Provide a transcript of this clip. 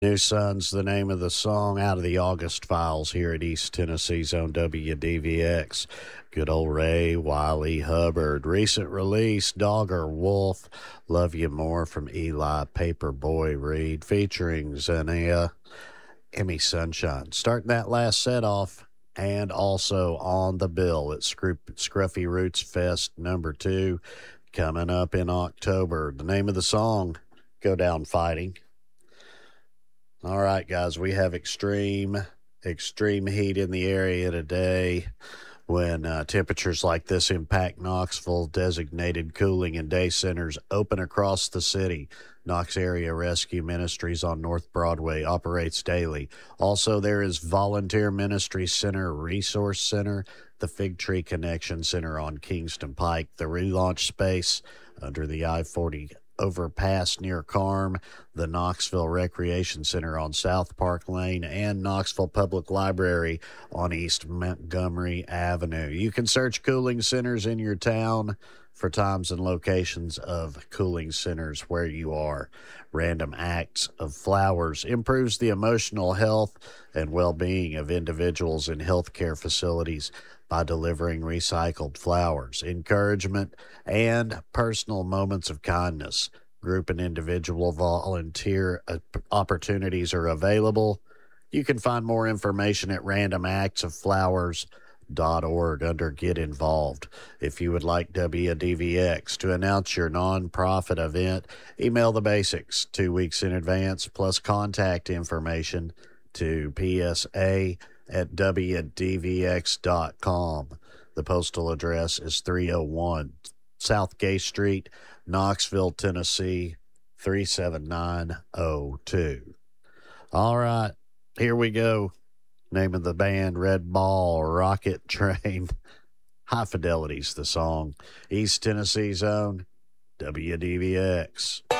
New Sun's the name of the song out of the August files here at East Tennessee's own WDVX. Good old Ray Wiley Hubbard. Recent release, Dogger Wolf, Love You More from Eli Paperboy Reed, featuring Zanea, Emmy Sunshine. Starting that last set off, and also on the bill at Scruffy Roots Fest #2, coming up in October. The name of the song, Go Down Fighting. All right, guys, we have extreme heat in the area today. When temperatures like this impact Knoxville, designated cooling and day centers open across the city. Knox Area Rescue Ministries on North Broadway operates daily. Also, there is Volunteer Ministry Center, Resource Center, the Fig Tree Connection Center on Kingston Pike, the relaunch space under the I-40 overpass near Carm, the Knoxville Recreation Center on South Park Lane, and Knoxville Public Library on East Montgomery Avenue. You can search cooling centers in your town for times and locations of cooling centers where you are. Random Acts of Flowers improves the emotional health and well-being of individuals in healthcare facilities by delivering recycled flowers, encouragement, and personal moments of kindness. Group and individual volunteer opportunities are available. You can find more information at randomactsofflowers.org under Get Involved. If you would like WDVX to announce your nonprofit event, email the basics 2 weeks in advance, plus contact information to psa@wdvx.com. The postal address is 301 South Gay Street, Knoxville, Tennessee, 37902. All right, here we go. Name of the band, Red Ball Rocket Train. High Fidelity's the song. East Tennessee's own WDVX.